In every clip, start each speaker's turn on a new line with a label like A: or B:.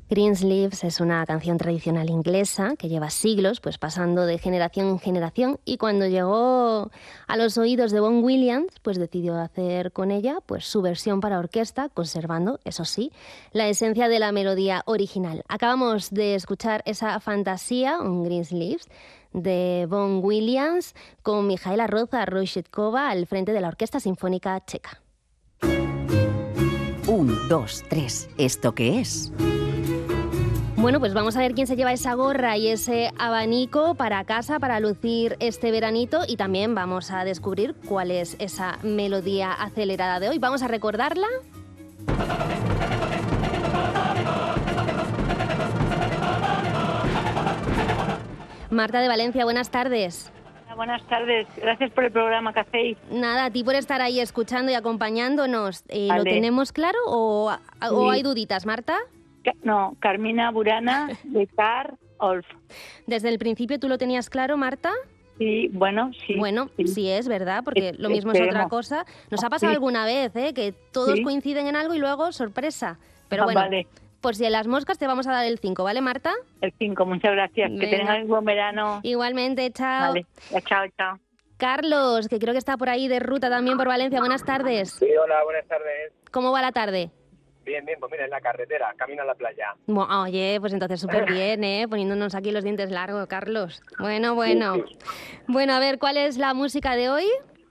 A: Greensleeves es una canción tradicional inglesa que lleva siglos pues pasando de generación en generación, y cuando llegó a los oídos de Vaughan Williams pues decidió hacer con ella pues su versión para orquesta, conservando, eso sí, la esencia de la melodía original. Acabamos de escuchar esa fantasía, un Greensleeves, de Vaughan Williams con Mijaela Roza-Rojtchikova al frente de la Orquesta Sinfónica Checa.
B: 1, 2, 3. ¿Esto qué es?
A: Bueno, pues vamos a ver quién se lleva esa gorra y ese abanico para casa para lucir este veranito, y también vamos a descubrir cuál es esa melodía acelerada de hoy. Vamos a recordarla. Marta de Valencia, buenas tardes.
C: Buenas tardes, gracias por el programa que hacéis.
A: Nada, a ti por estar ahí escuchando y acompañándonos.
C: Vale.
A: ¿Lo tenemos claro o hay duditas, Marta?
C: No, Carmina Burana de Car Olf.
A: ¿Desde el principio tú lo tenías claro, Marta?
C: Sí, bueno, sí.
A: Bueno, sí es verdad, porque lo mismo es otra cosa. Nos ha pasado alguna vez, que todos coinciden en algo y luego sorpresa. Pero bueno,
C: vale.
A: Por si en las moscas te vamos a dar el 5, ¿vale, Marta?
C: El 5, muchas gracias.
A: Venga.
C: Que tengáis buen verano.
A: Igualmente, chao.
C: Vale, chao.
A: Carlos, que creo que está por ahí de ruta también por Valencia. Buenas tardes.
D: Sí, hola, buenas tardes.
A: ¿Cómo va la tarde?
D: Bien, pues mira, en la carretera, camino a la playa.
A: Oye, pues entonces súper bien, poniéndonos aquí los dientes largos, Carlos. Bueno.
D: Sí.
A: Bueno, a ver, ¿cuál es la música de hoy?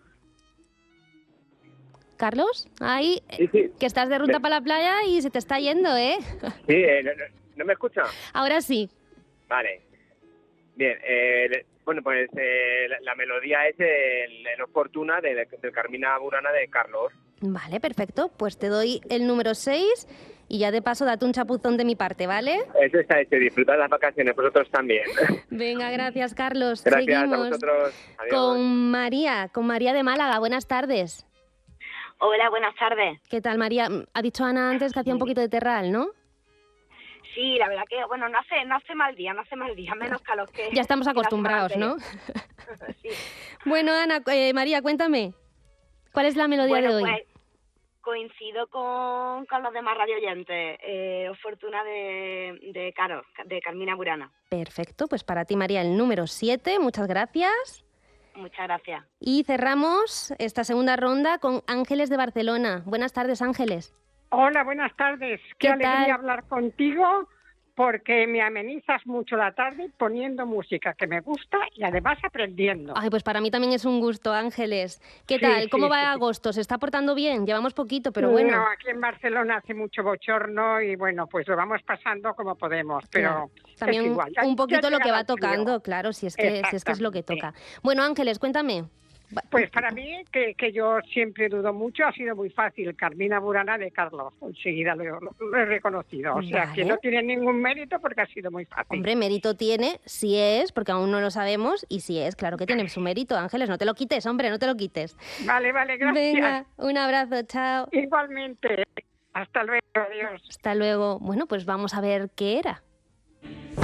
A: Carlos, ahí,
D: Sí.
A: que estás de ruta para la playa y se te está yendo, ¿eh?
D: Sí, ¿no me escucha?
A: Ahora sí.
D: Vale. Bien, bueno, pues la melodía es el Fortuna de Carmina Burana de Carlos.
A: Vale, perfecto. Pues te doy el número 6 y ya de paso date un chapuzón de mi parte, ¿vale?
D: Eso está hecho, disfrutad las vacaciones, vosotros también.
A: Venga, gracias, Carlos.
D: Gracias
A: Seguimos
D: a vosotros. Adiós.
A: con María de Málaga. Buenas tardes.
E: Hola, buenas tardes.
A: ¿Qué tal, María? Ha dicho Ana antes que hacía un poquito de terral, ¿no?
E: Sí, la verdad que, bueno, no hace mal día, menos calor que...
A: Ya estamos acostumbrados, ¿no?
E: Sí.
A: Bueno, Ana, María, cuéntame, ¿cuál es la melodía de hoy?
E: Pues coincido con los demás radioyentes, Fortuna de Carmina Burana.
A: Perfecto, pues para ti, María, el número 7, muchas gracias.
E: Muchas gracias.
A: Y cerramos esta segunda ronda con Ángeles de Barcelona. Buenas tardes, Ángeles.
F: Hola, buenas tardes.
A: ¿Qué
F: Qué alegría
A: tal?
F: hablar contigo, porque me amenizas mucho la tarde poniendo música que me gusta y además aprendiendo.
A: Ay, pues para mí también es un gusto, Ángeles. ¿Qué
F: Sí,
A: tal? ¿Cómo
F: sí,
A: va
F: sí.
A: agosto? ¿Se está portando bien? Llevamos poquito, pero bueno.
F: No, aquí en Barcelona hace mucho bochorno y bueno, pues lo vamos pasando como podemos, pero
A: Claro. También
F: es igual.
A: un poquito lo que va
F: llegará el frío.
A: tocando, claro, si es que es lo que toca. Bueno, Ángeles, cuéntame.
F: Pues para mí, que yo siempre dudo mucho, ha sido muy fácil. Carmina Burana de Carlos, enseguida lo he reconocido. O sea,
A: Vale.
F: que no tiene ningún mérito porque ha sido muy fácil.
A: Hombre, mérito tiene, si es, porque aún no lo sabemos, y si es, claro que tiene su mérito, Ángeles, no te lo quites, hombre, no te lo quites.
F: Vale, gracias.
A: Venga, un abrazo, chao.
F: Igualmente. Hasta luego, adiós.
A: Hasta luego. Bueno, pues vamos a ver qué era.